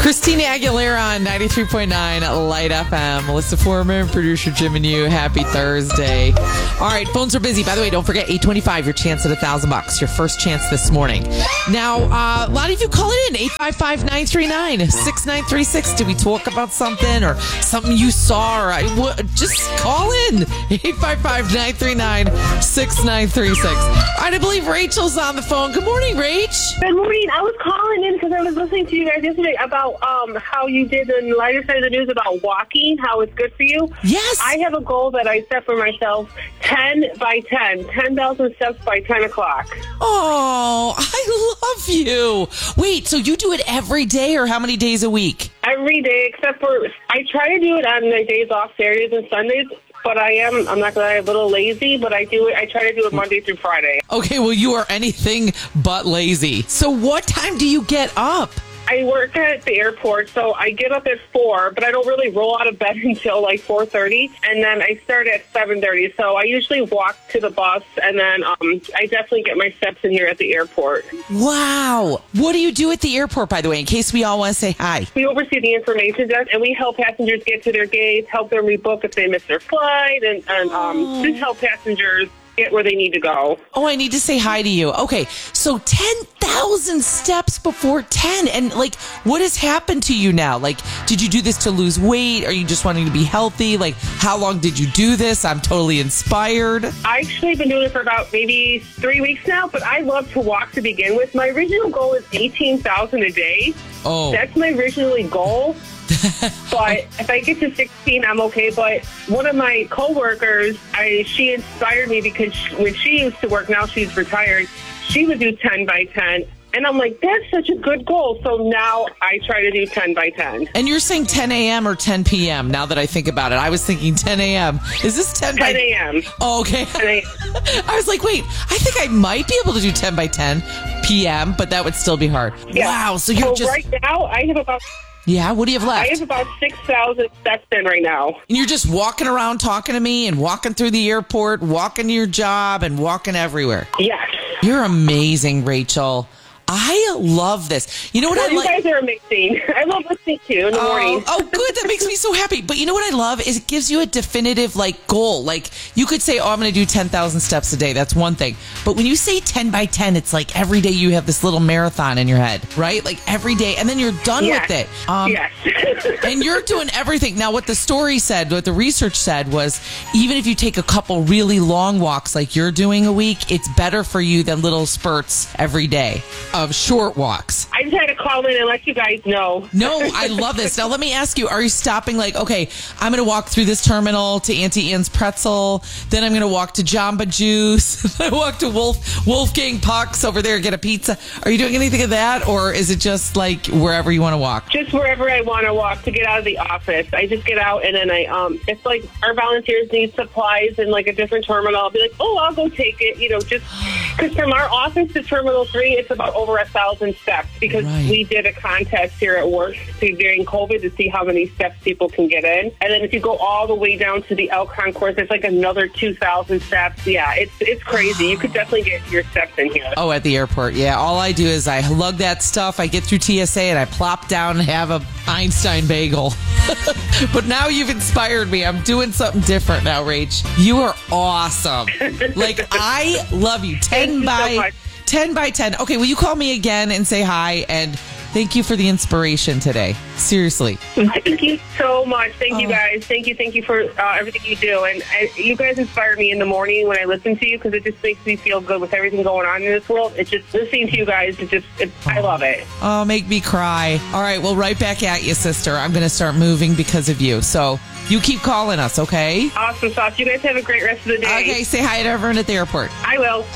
Christina Aguilera on 93.9 Light FM. Melissa Foreman, producer Jim and you. Happy Thursday. All right, phones are busy. By the way, don't forget 825, your chance at $1,000. Your first chance this morning. Now, a lot of you call it in. 855-939-6936. Did we talk about something or something you saw? Or just call in. 855-939-6936. All right, I believe Rachel's on the phone. Good morning, Rach. Good morning. I was calling in because I was listening to you guys yesterday about how you did the lighter side of the news about walking, how it's good for you. Yes. I have a goal that I set for myself, 10 by 10, 10,000 steps by 10 o'clock. Oh, I love you. Wait, so you do it every day or how many days a week? Every day, except for, I try to do it on my days off, Saturdays and Sundays. But I'm not going to lie, a little lazy, but I try to do it Monday through Friday. Okay, well, you are anything but lazy. So what time do you get up? I work at the airport, so I get up at 4, but I don't really roll out of bed until like 4:30, and then I start at 7:30. So I usually walk to the bus, and then I definitely get my steps in here at the airport. Wow. What do you do at the airport, by the way, in case we all want to say hi? We oversee the information desk, and we help passengers get to their gates, help them rebook if they miss their flight, and just help passengers get where they need to go. Oh, I need to say hi to you. Okay, so 10,000 steps before 10. And, like, what has happened to you now? Like, did you do this to lose weight? Are you just wanting to be healthy? Like, how long did you do this? I'm totally inspired. I actually been doing it for about maybe 3 weeks now, but I love to walk to begin with. My original goal is 18,000 a day. Oh. That's my originally goal. But if I get to 16, I'm okay. But one of my coworkers, she inspired me because when she used to work, now she's retired, she would do 10 by 10. And I'm like, that's such a good goal. So now I try to do 10 by 10. And you're saying 10 a.m. or 10 p.m. now that I think about it. I was thinking 10 a.m. Is this 10 by 10 a.m. Oh, okay. 10 a.m. I was like, wait, I think I might be able to do 10 by 10 p.m., but that would still be hard. Yeah. Wow. So you're just... right now, I have about... Yeah, what do you have left? I have about 6,000 steps in right now. And you're just walking around talking to me and walking through the airport, walking to your job and walking everywhere. Yes. You're amazing, Rachel. I love this. You know what I like? You guys are amazing. I love listening to you in the morning. Oh, good. That makes me so happy. But you know what I love is it gives you a definitive goal. Like you could say, oh, I'm going to do 10,000 steps a day. That's one thing. But when you say 10 by 10, it's like every day you have this little marathon in your head, right? Like every day. And then you're done with it. Yes. And you're doing everything. Now, what the story said, what the research said was even if you take a couple really long walks like you're doing a week, it's better for you than little spurts every day of short walks. I just had to call in and let you guys know. No, I love this. Now, let me ask you, are you stopping okay, I'm going to walk through this terminal to Auntie Anne's Pretzel, then I'm going to walk to Jamba Juice, then I walk to Wolfgang Puck's over there, get a pizza. Are you doing anything of that, or is it just wherever you want to walk? Just wherever I want to walk to get out of the office. I just get out and then it's like our volunteers need supplies in a different terminal. I'll be like, oh, I'll go take it, just because from our office to Terminal 3, it's about over 1,000 steps because we did a contest here at work during COVID to see how many steps people can get in. And then if you go all the way down to the El Concourse, it's another 2,000 steps. Yeah, it's crazy. You could definitely get your steps in here. Oh, at the airport. Yeah, all I do is I lug that stuff, I get through TSA, and I plop down and have a Einstein bagel. But now you've inspired me. I'm doing something different now, Rach. You are awesome. I love you. 10 by 10. Okay, will you call me again and say hi? And thank you for the inspiration today. Seriously. Thank you so much. Thank you, guys. Thank you for everything you do. And you guys inspire me in the morning when I listen to you because it just makes me feel good with everything going on in this world. It's just listening to you guys. I love it. Oh, make me cry. All right, well, right back at you, sister. I'm going to start moving because of you. So you keep calling us, okay? Awesome sauce. You guys have a great rest of the day. Okay, say hi to everyone at the airport. I will.